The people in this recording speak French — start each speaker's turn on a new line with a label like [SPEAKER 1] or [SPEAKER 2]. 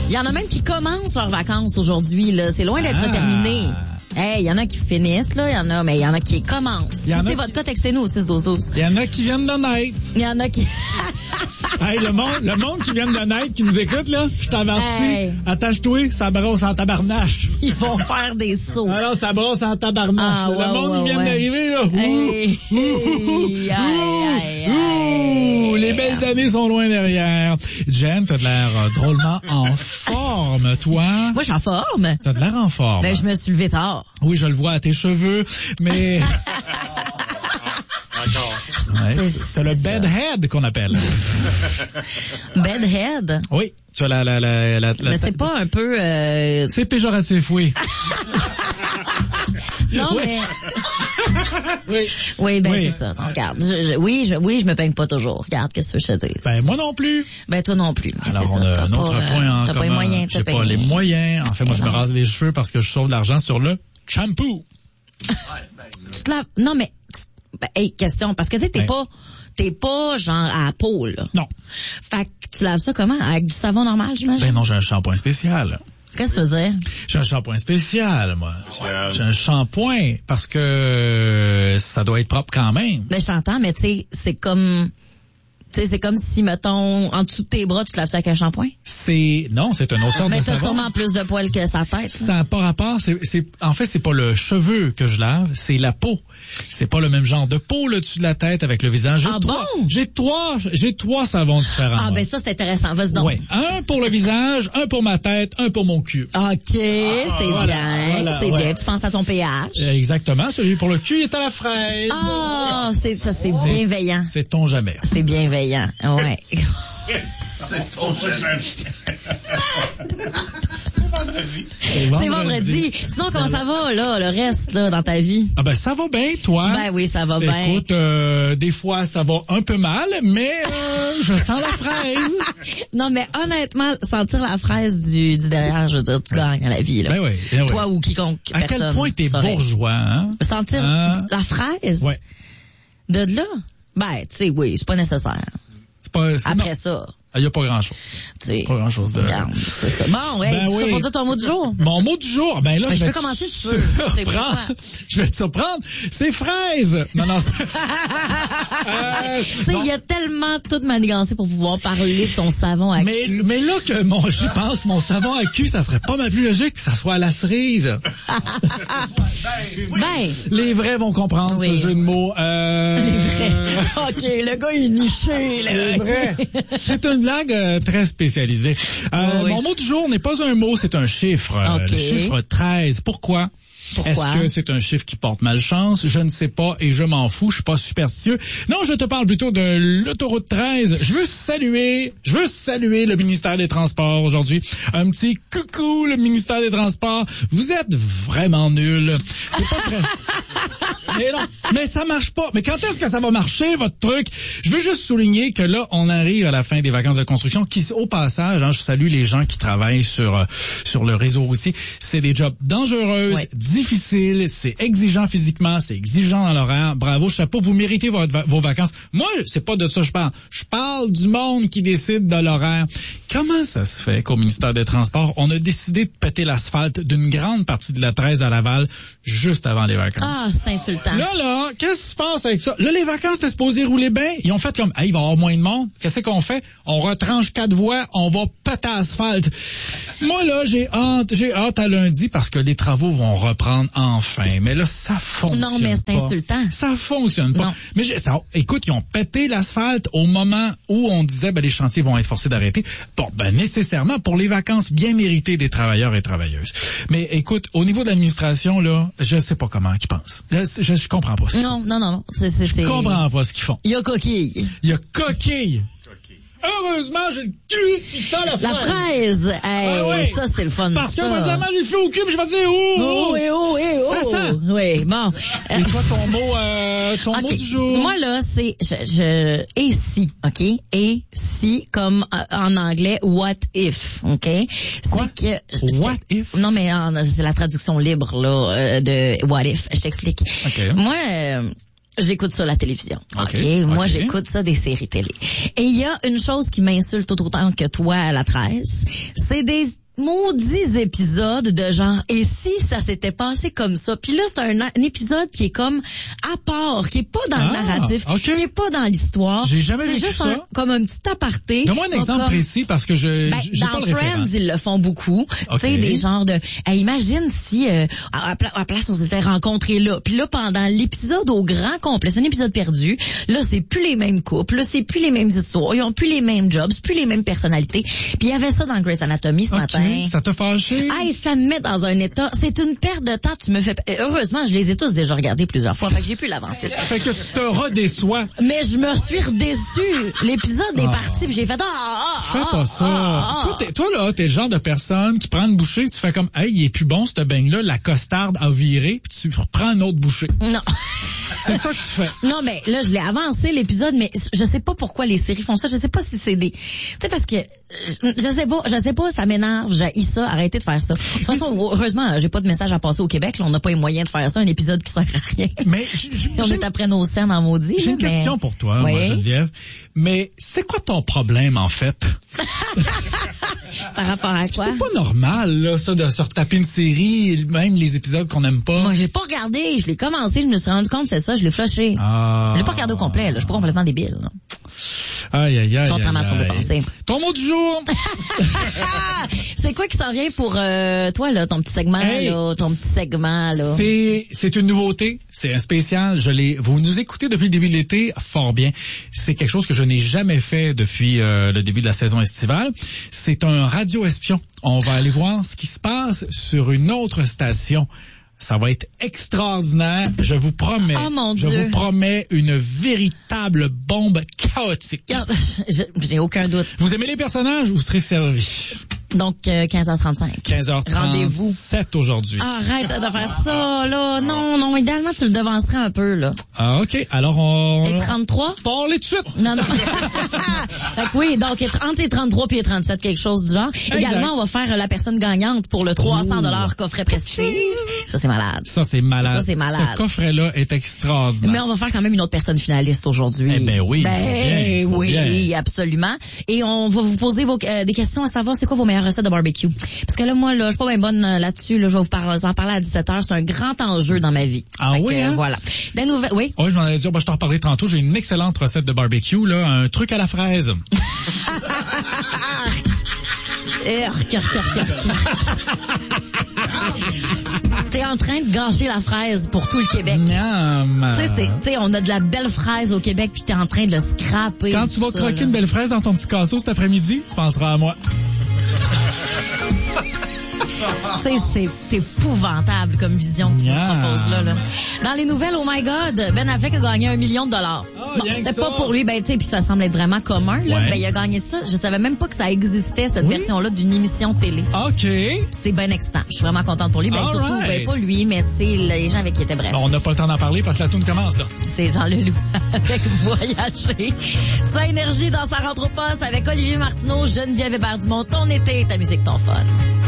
[SPEAKER 1] Il y en a même qui commencent leurs vacances aujourd'hui, là. C'est loin d'être terminé. Hey, il y en a qui finissent, là. Mais il y en a qui commencent. Si c'est votre cas, textez-nous au 6-12-12.
[SPEAKER 2] Il y en a qui viennent de naître.
[SPEAKER 1] Il y en a qui...
[SPEAKER 2] Hey, le monde qui vient de naître, qui nous écoute, là, je t'avertis. Hey. Attache-toi, ça brosse en tabarnache.
[SPEAKER 1] Ils vont faire des sauts.
[SPEAKER 2] Alors, ça brosse en tabarnache. Le monde qui vient d'arriver, là. Les belles années sont loin derrière. Jen, t'as de l'air drôlement en forme, toi.
[SPEAKER 1] Moi, je suis en forme.
[SPEAKER 2] T'as de l'air en forme.
[SPEAKER 1] Ben, je me suis levée tard.
[SPEAKER 2] Oui, je le vois à tes cheveux, mais... Ouais, c'est le bedhead qu'on appelle.
[SPEAKER 1] Bedhead?
[SPEAKER 2] Oui. Tu as la
[SPEAKER 1] mais c'est pas un peu...
[SPEAKER 2] C'est péjoratif, oui.
[SPEAKER 1] Non,
[SPEAKER 2] oui.
[SPEAKER 1] Mais... oui, ben c'est ça. Donc, regarde, je me peigne pas toujours. Regarde, qu'est-ce que je te dis?
[SPEAKER 2] Ben, moi non plus.
[SPEAKER 1] Ben, toi non plus.
[SPEAKER 2] Alors, on a un autre point en commun.
[SPEAKER 1] T'as pas les moyens de te
[SPEAKER 2] peigner. J'ai pas les moyens. En fait, moi, je me rase les cheveux parce que je sauve de l'argent sur le shampoo.
[SPEAKER 1] Tu te laves... Non, mais... hey, question, parce que tu sais, t'es pas genre à la peau, là.
[SPEAKER 2] Non.
[SPEAKER 1] Fait que tu laves ça comment? Avec du savon normal, j'imagine?
[SPEAKER 2] Ben non, j'ai un shampoing spécial.
[SPEAKER 1] Qu'est-ce que tu veux dire?
[SPEAKER 2] J'ai un shampoing spécial, moi. J'ai un shampoing parce que ça doit être propre quand même.
[SPEAKER 1] Ben, j'entends, mais tu sais, c'est comme si, mettons, en dessous de tes bras, tu te laves ça avec un shampoing?
[SPEAKER 2] Non, c'est une autre sorte de savon.
[SPEAKER 1] Mais t'as sûrement plus de poils que sa tête.
[SPEAKER 2] Ça n'a pas rapport. En fait, c'est pas le cheveu que je lave, c'est la peau. C'est pas le même genre de peau, le dessus de la tête avec le visage. J'ai trois savons différents.
[SPEAKER 1] Ah, ben ça, c'est intéressant. Vas-y donc.
[SPEAKER 2] Ouais. Un pour le visage, un pour ma tête, un pour mon cul.
[SPEAKER 1] OK, c'est bien. C'est bien. Tu penses à ton pH.
[SPEAKER 2] Exactement. Celui pour le cul, il est à la fraise.
[SPEAKER 1] Ah, c'est bienveillant.
[SPEAKER 2] Sait-on jamais.
[SPEAKER 1] C'est bienveillant. Ouais.
[SPEAKER 3] C'est ton jamais.
[SPEAKER 1] C'est vendredi. Sinon, comment ça va, là, le reste, là, dans ta vie?
[SPEAKER 2] Ah ben, ça va bien, toi.
[SPEAKER 1] Ben oui, ça va bien.
[SPEAKER 2] Écoute, des fois, ça va un peu mal, mais je sens la fraise.
[SPEAKER 1] Non, mais honnêtement, sentir la fraise du derrière, je veux dire, tu gagnes à la vie, là.
[SPEAKER 2] Ben oui.
[SPEAKER 1] Toi ou quiconque
[SPEAKER 2] à
[SPEAKER 1] personne.
[SPEAKER 2] À quel point t'es bourgeois, hein?
[SPEAKER 1] Sentir la fraise?
[SPEAKER 2] Ouais.
[SPEAKER 1] De là? Ben, tu sais, oui, c'est pas nécessaire. Après ça.
[SPEAKER 2] Il n'y a pas grand-chose. Pas grand-chose de...
[SPEAKER 1] Regarde, c'est ça. Bon, ouais, tu vas dire ton mot du jour?
[SPEAKER 2] Mon mot du jour, ben là,
[SPEAKER 1] je peux commencer si tu veux.
[SPEAKER 2] Je vais te surprendre. C'est fraise. Non.
[SPEAKER 1] Tu sais, il y a tellement tout manigancé pour pouvoir parler de son savon à cul.
[SPEAKER 2] Mais là que j'y pense, mon savon à cul, ça serait pas mal plus logique que ça soit à la cerise. Les vrais vont comprendre ce jeu de mots.
[SPEAKER 1] Les vrais. OK, le gars est niché, là.
[SPEAKER 2] Les vrais. C'est une blague très spécialisée. Mon mot du jour n'est pas un mot, c'est un chiffre. Le chiffre 13. Pourquoi? Est-ce que c'est un chiffre qui porte malchance? Je ne sais pas et je m'en fous, je suis pas superstitieux. Non, je te parle plutôt de l'autoroute 13. Je veux saluer le ministère des Transports aujourd'hui. Un petit coucou, le ministère des Transports. Vous êtes vraiment nuls. C'est pas très... mais ça marche pas. Mais quand est-ce que ça va marcher, votre truc? Je veux juste souligner que là, on arrive à la fin des vacances de construction qui, au passage, je salue les gens qui travaillent sur le réseau routier. C'est des jobs dangereux, difficile, c'est exigeant physiquement, c'est exigeant dans l'horaire. Bravo, chapeau, vous méritez vos vacances. Moi, c'est pas de ça que je parle. Je parle du monde qui décide de l'horaire. Comment ça se fait qu'au ministère des Transports, on a décidé de péter l'asphalte d'une grande partie de la 13 à Laval juste avant les vacances?
[SPEAKER 1] Ah, c'est insultant.
[SPEAKER 2] Là, qu'est-ce qui se passe avec ça? Là, les vacances, c'était supposé rouler bien. Ils ont fait comme, il va y avoir moins de monde. Qu'est-ce qu'on fait? On retranche 4 voies, on va péter l'asphalte. Moi, là, j'ai hâte à lundi parce que les travaux vont reprendre enfin. Mais là, ça fonctionne pas.
[SPEAKER 1] Non, mais c'est insultant.
[SPEAKER 2] Ça fonctionne pas.
[SPEAKER 1] Non.
[SPEAKER 2] Mais écoute, ils ont pété l'asphalte au moment où on disait, les chantiers vont être forcés d'arrêter. Bon, nécessairement pour les vacances bien méritées des travailleurs et travailleuses. Mais écoute, au niveau de l'administration, là, je sais pas comment ils pensent. Je comprends pas ça.
[SPEAKER 1] Non.
[SPEAKER 2] Je comprends pas ce qu'ils font.
[SPEAKER 1] Il y a coquille.
[SPEAKER 2] Heureusement, j'ai le cul qui sent la fraise.
[SPEAKER 1] La fraise. Hey, ça, c'est le fun.
[SPEAKER 2] Parce que moi, j'ai le feu au cul, puis je vais te dire, ça sent.
[SPEAKER 1] Oui, bon.
[SPEAKER 2] Et toi, ton mot du jour?
[SPEAKER 1] Moi, là, c'est, et si, OK? Et si, comme en anglais, what if, OK?
[SPEAKER 2] Quoi? What if?
[SPEAKER 1] Non, mais c'est la traduction libre, là, de what if. Je t'explique.
[SPEAKER 2] OK.
[SPEAKER 1] Moi, j'écoute ça à la télévision. Okay. Moi, j'écoute ça des séries télé. Et il y a une chose qui m'insulte tout autant que toi à la 13. C'est des maudits épisodes de genre, et si ça s'était passé comme ça? Puis là, c'est un épisode qui est comme à part, qui est pas dans le narratif, qui est pas dans l'histoire.
[SPEAKER 2] J'ai jamais vu ça.
[SPEAKER 1] C'est juste comme un petit aparté.
[SPEAKER 2] Donne-moi un exemple précis parce que j'ai pas le référent.
[SPEAKER 1] Dans Friends, ils le font beaucoup. Tu sais, des genres de... imagine si à place, on s'était rencontrés là. Puis là, pendant l'épisode au grand complet, c'est un épisode perdu. Là, c'est plus les mêmes couples. Là, c'est plus les mêmes histoires. Ils ont plus les mêmes jobs, plus les mêmes personnalités. Puis il y avait ça dans Grey's Anatomy ce matin.
[SPEAKER 2] Ça t'a fâché?
[SPEAKER 1] Ça me met dans un état... C'est une perte de temps. Tu me fais... Heureusement, je les ai tous déjà regardés plusieurs fois. Fait que j'ai pu l'avancer.
[SPEAKER 2] Fait que tu te redéçois.
[SPEAKER 1] Mais je me suis redéçue. L'épisode est parti puis j'ai fait
[SPEAKER 2] fais pas ça. Toi là, t'es le genre de personne qui prend une bouchée, tu fais comme hey, il est plus bon ce beigne-là, la costarde a viré, puis tu reprends une autre bouchée.
[SPEAKER 1] Non.
[SPEAKER 2] C'est ça que tu fais.
[SPEAKER 1] Non, mais là, je l'ai avancé l'épisode, mais je sais pas pourquoi les séries font ça. Je sais pas si c'est des... Tu sais, parce que je sais pas, ça m'énerve, j'haïs ça, arrêtez de faire ça. De toute façon, heureusement, j'ai pas de message à passer au Québec, là, on n'a pas les moyens de faire ça, un épisode qui sert à rien.
[SPEAKER 2] Mais
[SPEAKER 1] on est après nos scènes en maudit.
[SPEAKER 2] J'ai une question pour toi, moi, Geneviève. Mais c'est quoi ton problème, en fait?
[SPEAKER 1] Par rapport à quoi?
[SPEAKER 2] C'est pas normal, là, ça, de se retaper une série, même les épisodes qu'on n'aime pas.
[SPEAKER 1] Moi, j'ai pas regardé, je l'ai commencé, je me suis rendu compte, c'est ça, je l'ai flushé. Je l'ai pas regardé au complet, là, je suis pas complètement débile, là.
[SPEAKER 2] Aïe.
[SPEAKER 1] Contrairement à ce qu'on peut penser.
[SPEAKER 2] Ton mot du jour!
[SPEAKER 1] C'est quoi qui s'en vient pour toi, là, ton petit segment, là?
[SPEAKER 2] C'est une nouveauté, c'est un spécial. Vous nous écoutez depuis le début de l'été, fort bien. C'est quelque chose que je n'ai jamais fait depuis le début de la saison estivale. C'est un radio-espion. On va aller voir ce qui se passe sur une autre station. Ça va être extraordinaire, je vous promets.
[SPEAKER 1] Oh mon Dieu.
[SPEAKER 2] Je vous promets une véritable bombe chaotique.
[SPEAKER 1] J'ai aucun doute.
[SPEAKER 2] Vous aimez les personnages, vous serez servi.
[SPEAKER 1] Donc 15h35.
[SPEAKER 2] 15h37
[SPEAKER 1] rendez-vous.
[SPEAKER 2] Aujourd'hui.
[SPEAKER 1] Arrête de faire ça, là. Non, idéalement tu le devancerais un peu, là.
[SPEAKER 2] OK, alors on...
[SPEAKER 1] Et 33?
[SPEAKER 2] Parlez tout de suite.
[SPEAKER 1] Non. Fait que oui, donc entre les 33 et les 37, quelque chose du genre. Exact. Également, on va faire la personne gagnante pour le 300$ coffret prestige. Ça, c'est malade.
[SPEAKER 2] Ça, c'est malade.
[SPEAKER 1] Ce
[SPEAKER 2] coffret-là est extraordinaire.
[SPEAKER 1] Mais on va faire quand même une autre personne finaliste aujourd'hui.
[SPEAKER 2] Eh ben oui.
[SPEAKER 1] Oui, absolument. Et on va vous poser des questions à savoir c'est quoi vos meilleures recettes de barbecue. Parce que là, moi, là, je suis pas bien bonne là-dessus. Là, je vais vous en parler à 17h. C'est un grand enjeu dans ma vie. Voilà. Des nouvelles, oui.
[SPEAKER 2] Oui, je m'en allais dire, je t'en reparlerai tantôt. J'ai une excellente recette de barbecue, là, un truc à la fraise.
[SPEAKER 1] T'es en train de gâcher la fraise pour tout le Québec. Tu sais, on a de la belle fraise au Québec puis t'es en train de le scraper.
[SPEAKER 2] Quand tu vas croquer une belle fraise dans ton petit casseau cet après-midi, tu penseras à moi.
[SPEAKER 1] C'est épouvantable comme vision que tu me proposes là. Dans les nouvelles, oh my God, Ben Affleck a gagné $1 million. C'était pas pour lui, tu sais, puis ça semble être vraiment commun, là. Ouais. Ben, il a gagné ça. Je savais même pas que ça existait, cette version-là d'une émission télé.
[SPEAKER 2] OK.
[SPEAKER 1] C'est bien excitant. Je suis vraiment contente pour lui. Surtout, pas lui, mais tu sais, les gens avec qui il était, bref.
[SPEAKER 2] On n'a pas le temps d'en parler parce que la tourne commence, là.
[SPEAKER 1] C'est Jean Leloup avec Voyager. Ça énergie dans sa rentre au poste avec Olivier Martineau, Geneviève Hébert-Dumont, ton été, ta musique, ton fun.